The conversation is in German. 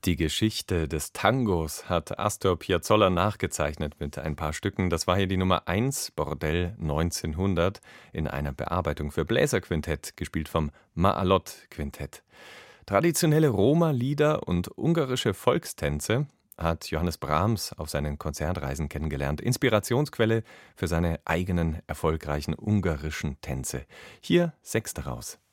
Die Geschichte des Tangos hat Astor Piazzolla nachgezeichnet mit ein paar Stücken. Das war hier die Nummer 1, Bordell 1900, in einer Bearbeitung für Bläserquintett, gespielt vom Maalot-Quintett. Traditionelle Roma-Lieder und ungarische Volkstänze hat Johannes Brahms auf seinen Konzertreisen kennengelernt. Inspirationsquelle für seine eigenen erfolgreichen ungarischen Tänze. Hier 6 daraus.